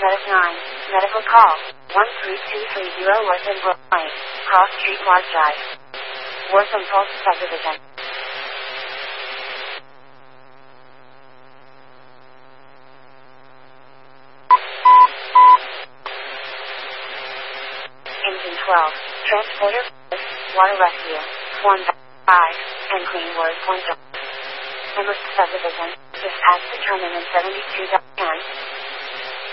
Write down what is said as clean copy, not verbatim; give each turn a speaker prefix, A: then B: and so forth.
A: Medic 9, medical call, 13230 Wortham Lane, Cross Street Large Drive. Wortham Pulse Subdivision. Engine 12, Transporter, Water Rescue, Swan 5, and Clean Word Point. Emerson Subdivision, dispatch determined in 72.10.